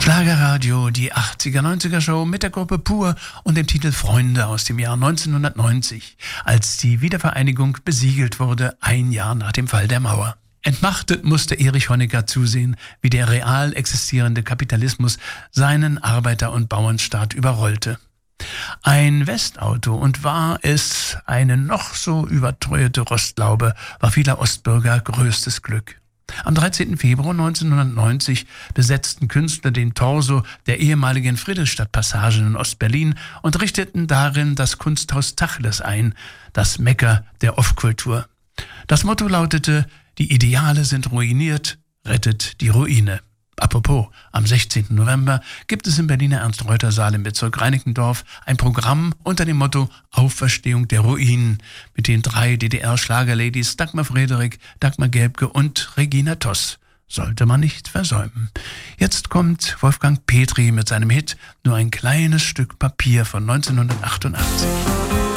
Schlagerradio, die 80er-90er Show mit der Gruppe Pur und dem Titel Freunde aus dem Jahr 1990, als die Wiedervereinigung besiegelt wurde, ein Jahr nach dem Fall der Mauer. Entmachtet musste Erich Honecker zusehen, wie der real existierende Kapitalismus seinen Arbeiter- und Bauernstaat überrollte. Ein Westauto, und war es eine noch so überteuerte Rostlaube, war vieler Ostbürger größtes Glück. Am 13. Februar 1990 besetzten Künstler den Torso der ehemaligen Friedrichstadtpassage in Ostberlin und richteten darin das Kunsthaus Tachles ein, das Mekka der Off-Kultur. Das Motto lautete: Die Ideale sind ruiniert, rettet die Ruine. Apropos, am 16. November gibt es im Berliner Ernst-Reuter-Saal im Bezirk Reinickendorf ein Programm unter dem Motto Auferstehung der Ruinen mit den 3 DDR-Schlagerladies Dagmar Frederik, Dagmar Gelbke und Regina Toss. Sollte man nicht versäumen. Jetzt kommt Wolfgang Petri mit seinem Hit Nur ein kleines Stück Papier von 1988.